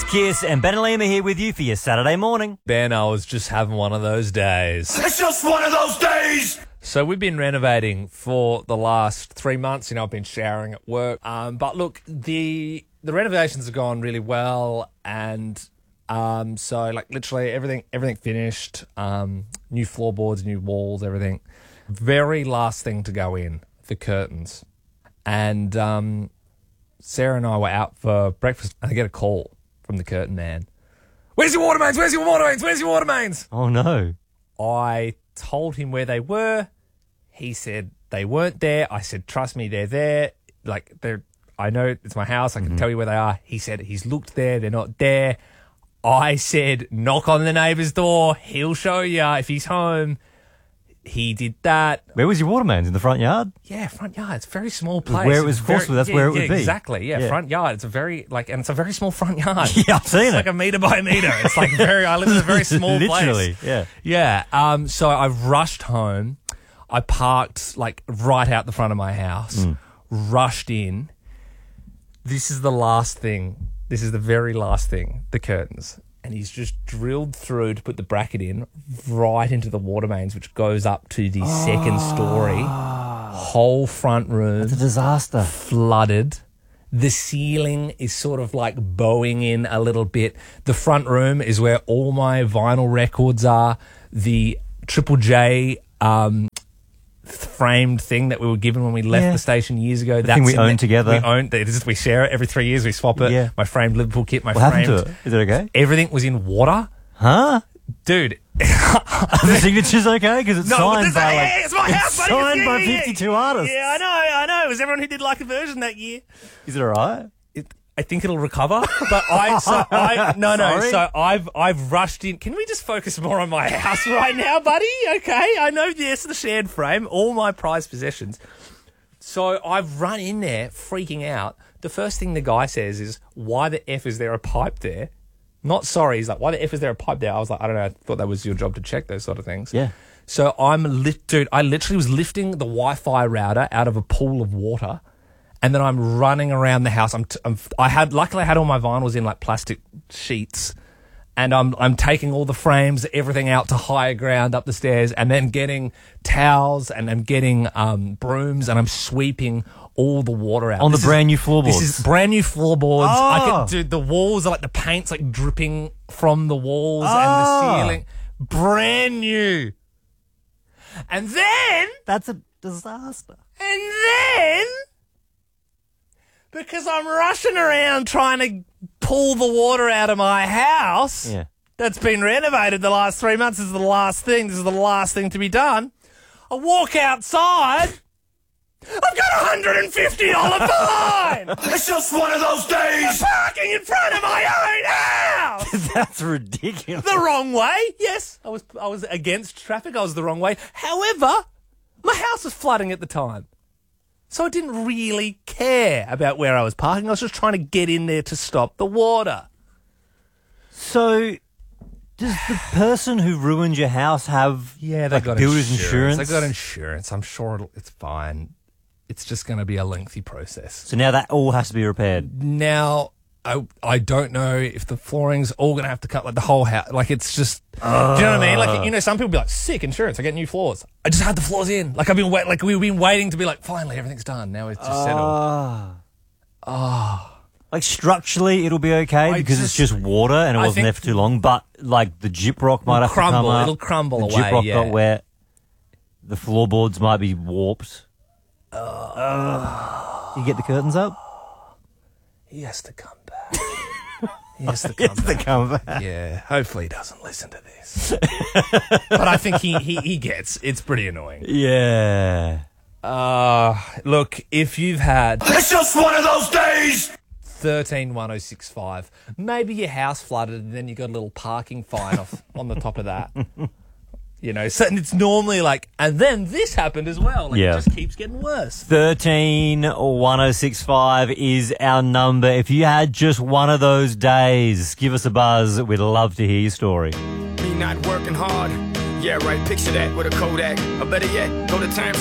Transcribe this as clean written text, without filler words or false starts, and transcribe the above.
Kiss and Ben and Liam are here with you for your Saturday morning. Ben, I was just having one of those days. It's just one of those days! So we've been renovating for the last 3 months. I've been showering at work. But look, the renovations have gone really well, and so like literally everything finished. New floorboards, new walls, everything. Very last thing to go in, the curtains. And Sarah and I were out for breakfast, and I get a call from the curtain man. Where's your water mains? Where's your water mains? Where's your water mains? Oh, no. I told him where they were. He said they weren't there. I said, trust me, they're there. Like, I know it's my house. I can tell you where they are. He said he's looked there. They're not there. I said, knock on the neighbour's door. He'll show you if he's home. He did that. Where was your water mains? In the front yard? Yeah, front yard. It's a very small place. Where it was forced, that's where it would be. Exactly. Yeah, front yard. It's a very and it's a very small front yard. Yeah, I've seen it. It's like a metre by metre. It's like I live in a very small place. Literally, yeah. Yeah. So I rushed home. I parked like right out the front of my house. Rushed in. This is the last thing. This is the very last thing. The curtains. And he's just drilled through to put the bracket in right into the water mains, which goes up to the second story. Whole front room. It's a disaster. Flooded. The ceiling is sort of like bowing in a little bit. The front room is where all my vinyl records are. The Triple J framed thing that we were given when we left the station years ago. The thing we own together. We share it every 3 years. We swap it. Yeah. My framed Liverpool kit. What happened to it? Is it okay? Everything was in water. Huh? Dude. Are the signature's okay? Because it's signed by it's my house, buddy. signed by 52 artists. Yeah, I know. It was everyone who did like a version that year. Is it all right? I think it'll recover, but I've rushed in. Can we just focus more on my house right now, buddy? Okay, I know, yes, the shared frame, all my prized possessions. So I've run in there freaking out. The first thing the guy says is, why the F is there a pipe there? Not sorry, he's like, why the F is there a pipe there? I was like, I don't know, I thought that was your job to check those sort of things. Yeah. So I literally was lifting the Wi-Fi router out of a pool of water. And then I'm running around the house. Luckily I had all my vinyls in like plastic sheets, and I'm taking all the frames, everything out to higher ground up the stairs, and then getting towels and I'm getting brooms, and I'm sweeping all the water out On the brand new floorboards. This is brand new floorboards. Oh. Dude, the walls are like the paint's like dripping from the walls and the ceiling. Brand new. And then That's a disaster. And then, because I'm rushing around trying to pull the water out of my house that's been renovated the last 3 months. This is the last thing. This is the last thing to be done. I walk outside. I've got a $150 fine. It's just one of those days! Parking in front of my own house. That's ridiculous. The wrong way. Yes, I was against traffic. I was the wrong way. However, my house was flooding at the time. So I didn't really care about where I was parking. I was just trying to get in there to stop the water. So, does the person who ruined your house have they got builder's insurance? They got insurance. I'm sure it's fine. It's just going to be a lengthy process. So now that all has to be repaired. Now, I don't know if the flooring's all going to have to cut like the whole house. Like, it's just, do you know what I mean? Like, some people be like, sick insurance, I get new floors. I just had the floors in. Like, we've been waiting to be like, finally, everything's done. Now it's just settled. Like, structurally, it'll be okay because it's just water and it wasn't there for too long. But, like, the gyprock might have to come up. It'll crumble away, The gyprock got wet. The floorboards might be warped. You get the curtains up? He has to come back. He has to come back. Yeah, hopefully he doesn't listen to this. But I think he gets. It's pretty annoying. Yeah. Look, if you've had It's just one of those days! 131065, maybe your house flooded and then you got a little parking fine on the top of that. So it's normally like, and then this happened as well. Like, it just keeps getting worse. 131065 is our number. If you had just one of those days, give us a buzz. We'd love to hear your story. Me not working hard. Yeah, right. Picture that with a Kodak. Or better yet, go to Times